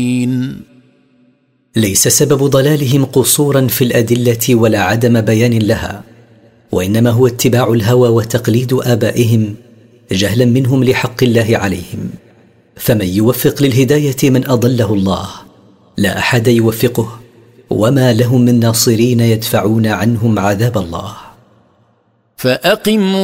ليس سبب ضلالهم قصورا في الأدلة ولا عدم بيان لها، وإنما هو اتباع الهوى وتقليد آبائهم جهلا منهم لحق الله عليهم. فمن يوفق للهداية من أضله الله، لا أحد يوفقه، وما لهم من ناصرين يدفعون عنهم عذاب الله. فأقم